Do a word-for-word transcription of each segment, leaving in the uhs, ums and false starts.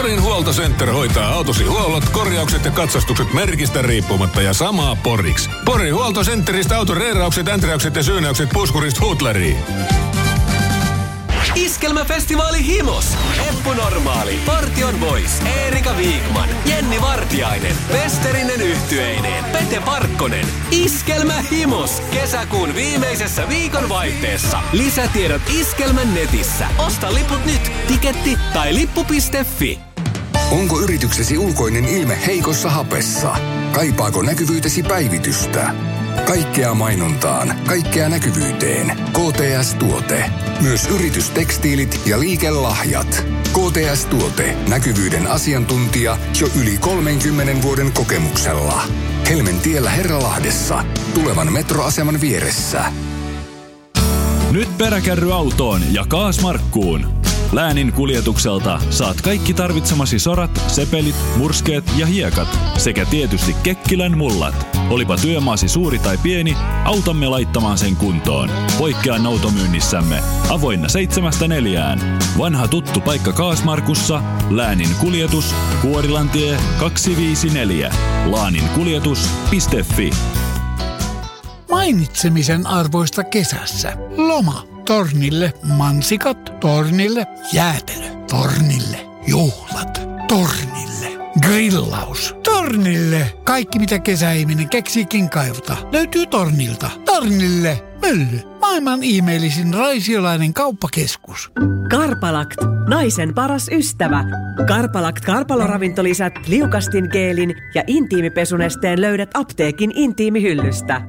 Porin Huoltocenter hoitaa autosi huollot, korjaukset ja katsastukset merkistä riippumatta ja samaa Poriksi. Porin Huoltocenteristä auton reeraukset, änträykset ja syynäykset puskurista huutlariin. Iskelmäfestivaali Himos. Eppu Normaali, Partion Boys, Eerika Viikman, Jenni Vartiainen, Westerinen yhtyeineen, Pete Parkkonen. Iskelmä Himos. Kesäkuun viimeisessä viikonvaihteessa. Lisätiedot Iskelmän netissä. Osta liput nyt. Tiketti tai lippu piste fi. Onko yrityksesi ulkoinen ilme heikossa hapessa? Kaipaako näkyvyytesi päivitystä? Kaikkea mainontaan, kaikkea näkyvyyteen. K T S-tuote. Myös yritystekstiilit ja liikelahjat. K T S-tuote. Näkyvyyden asiantuntija jo yli kolmenkymmenen vuoden kokemuksella. Helmentiellä Herralahdessa. Tulevan metroaseman vieressä. Nyt peräkärryautoon ja Kaasmarkkuun. Läänin kuljetukselta saat kaikki tarvitsemasi sorat, sepelit, murskeet ja hiekat sekä tietysti Kekkilän mullat. Olipa työmaasi suuri tai pieni, autamme laittamaan sen kuntoon. Poikkea noutomyynnissämme. Avoinna seitsemästä neljään. Vanha tuttu paikka Kaasmarkussa, Läänin kuljetus, Kuorilantie kaksisataaviisikymmentäneljä. laaninkuljetus piste fi. Mainitsemisen arvoista kesässä. Loma. Tornille mansikat, tornille jäätelö, tornille juhlat, tornille grillaus, tornille kaikki mitä kesäihminen keksiikin kaivata. Löytyy tornilta. Tornille mylly. Maailman ihmeellisin raisiolainen kauppakeskus. Karpalakt, naisen paras ystävä. Karpalakt karpaloravintolisät, liukastin geelin ja intiimipesunesteen löydät apteekin intiimihyllystä.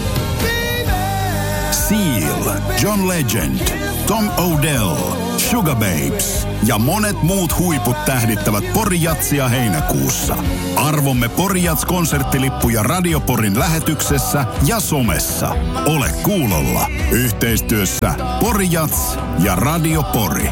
Seal, John Legend, Tom Odell, Sugar Babes ja monet muut huiput tähdittävät Pori-jatsia heinäkuussa. Arvomme Pori-jats-konserttilippuja Radio Porin lähetyksessä ja somessa. Ole kuulolla. Yhteistyössä Pori-jats ja Radio Pori.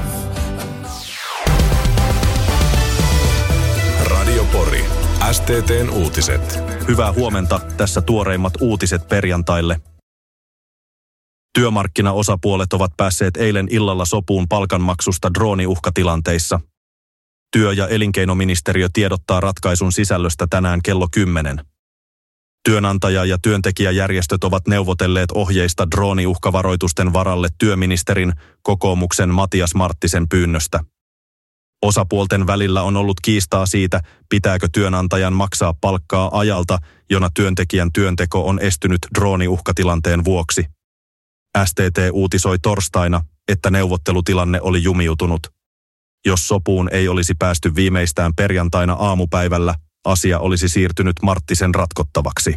Radio Pori. S T T:n uutiset. Hyvää huomenta. Tässä tuoreimmat uutiset perjantaille. Työmarkkinaosapuolet ovat päässeet eilen illalla sopuun palkanmaksusta drooniuhkatilanteissa. Työ- ja elinkeinoministeriö tiedottaa ratkaisun sisällöstä tänään kello kymmenen. Työnantaja- ja työntekijäjärjestöt ovat neuvotelleet ohjeista drooniuhkavaroitusten varalle työministerin, kokoomuksen Matias Marttisen pyynnöstä. Osapuolten välillä on ollut kiistaa siitä, pitääkö työnantajan maksaa palkkaa ajalta, jona työntekijän työnteko on estynyt drooniuhkatilanteen vuoksi. S T T uutisoi torstaina, että neuvottelutilanne oli jumiutunut. Jos sopuun ei olisi päästy viimeistään perjantaina aamupäivällä, asia olisi siirtynyt Marttisen ratkottavaksi.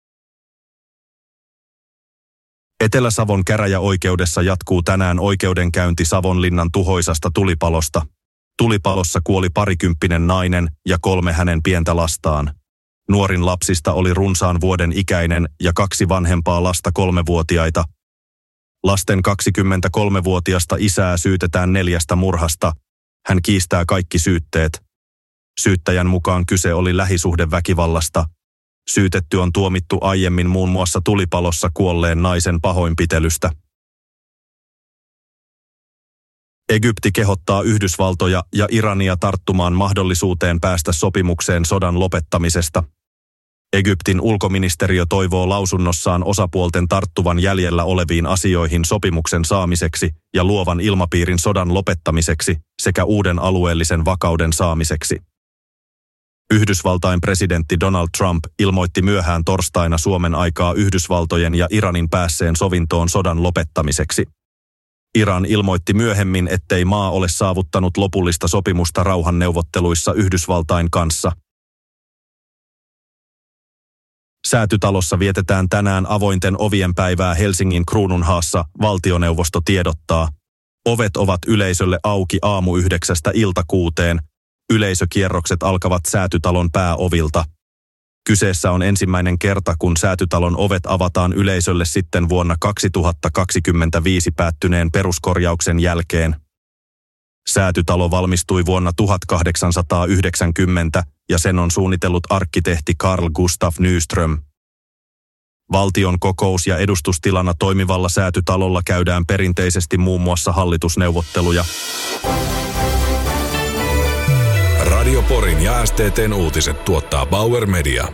Etelä-Savon käräjäoikeudessa jatkuu tänään oikeudenkäynti Savonlinnan tuhoisasta tulipalosta. Tulipalossa kuoli parikymppinen nainen ja kolme hänen pientä lastaan. Nuorin lapsista oli runsaan vuoden ikäinen ja kaksi vanhempaa lasta kolmevuotiaita. Lasten kaksikymmentäkolmevuotiasta isää syytetään neljästä murhasta. Hän kiistää kaikki syytteet. Syyttäjän mukaan kyse oli lähisuhdeväkivallasta. Syytetty on tuomittu aiemmin muun muassa tulipalossa kuolleen naisen pahoinpitelystä. Egypti kehottaa Yhdysvaltoja ja Irania tarttumaan mahdollisuuteen päästä sopimukseen sodan lopettamisesta. Egyptin ulkoministeriö toivoo lausunnossaan osapuolten tarttuvan jäljellä oleviin asioihin sopimuksen saamiseksi ja luovan ilmapiirin sodan lopettamiseksi sekä uuden alueellisen vakauden saamiseksi. Yhdysvaltain presidentti Donald Trump ilmoitti myöhään torstaina Suomen aikaa Yhdysvaltojen ja Iranin päässeen sovintoon sodan lopettamiseksi. Iran ilmoitti myöhemmin, ettei maa ole saavuttanut lopullista sopimusta rauhanneuvotteluissa Yhdysvaltain kanssa. Säätytalossa vietetään tänään avointen ovien päivää Helsingin Kruununhaassa, valtioneuvosto tiedottaa. Ovet ovat yleisölle auki aamu yhdeksästä ilta kuuteen. Yleisökierrokset alkavat Säätytalon pääovilta. Kyseessä on ensimmäinen kerta, kun Säätytalon ovet avataan yleisölle sitten vuonna kaksituhattakaksikymmentäviisi päättyneen peruskorjauksen jälkeen. Säätytalo valmistui vuonna tuhatkahdeksansataayhdeksänkymmentä ja sen on suunnitellut arkkitehti Carl Gustaf Nyström. Valtion kokous- ja edustustilana toimivalla Säätytalolla käydään perinteisesti muun muassa hallitusneuvotteluja. Porin ja S T T:n uutiset tuottaa Bauer Media.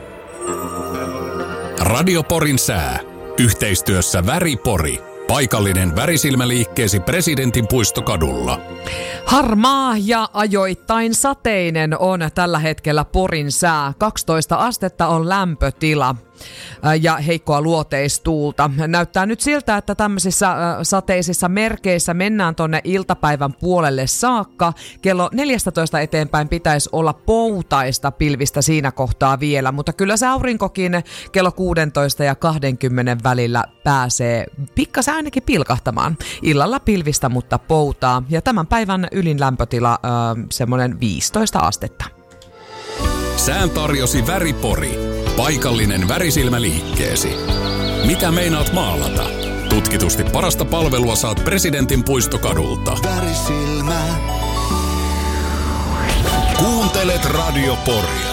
Radio Porin sää. Yhteistyössä Väri Pori. Paikallinen värisilmäliikkeesi Presidentin puistokadulla. Harmaa ja ajoittain sateinen on tällä hetkellä Porin sää. kaksitoista astetta on lämpötila ja heikkoa luoteistuulta. Näyttää nyt siltä, että tämmöisissä sateisissa merkeissä mennään tonne iltapäivän puolelle saakka. Kello neljätoista eteenpäin pitäisi olla poutaista pilvistä siinä kohtaa vielä, mutta kyllä se aurinkokin kello kuusitoista ja kaksikymmentä välillä pääsee pikkasen ainakin pilkahtamaan. Illalla pilvistä, mutta poutaa. Ja tämän päivän ylin lämpötila äh, semmoinen viisitoista astetta. Sään tarjosi Väri Pori. Paikallinen värisilmäliikkeesi. Mitä meinaat maalata? Tutkitusti parasta palvelua saat Presidentin puistokadulta. Värisilmä. Kuuntelet Radio Poria.